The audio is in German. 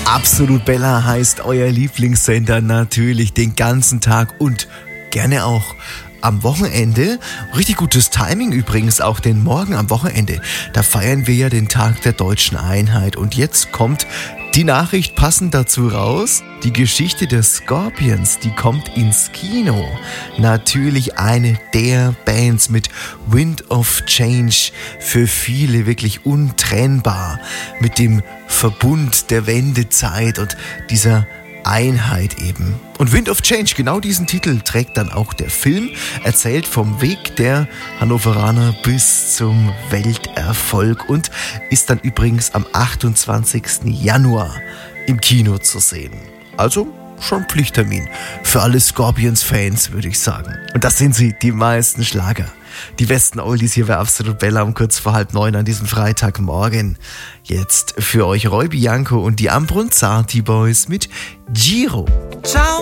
Absolut Bella heißt euer Lieblingssender natürlich den ganzen Tag und gerne auch am Wochenende. Richtig gutes Timing übrigens auch, denn morgen am Wochenende, da feiern wir ja den Tag der deutschen Einheit. Und jetzt kommt die Nachricht passend dazu raus. Die Geschichte der Scorpions, die kommt ins Kino. Natürlich eine der Bands mit Wind of Change, für viele wirklich untrennbar mit dem Verbund der Wendezeit und dieser Einheit eben. Und Wind of Change, genau diesen Titel trägt dann auch der Film, erzählt vom Weg der Hannoveraner bis zum Welterfolg und ist dann übrigens am 28. Januar im Kino zu sehen. Also schon Pflichttermin für alle Scorpions-Fans, würde ich sagen. Und das sind sie, die meisten Schlager. Die besten Oldies hier bei Absolut Bella um kurz vor 8:30 an diesem Freitagmorgen. Jetzt für euch Roy Bianco und die Ambrunzati Boys mit Giro. Ciao.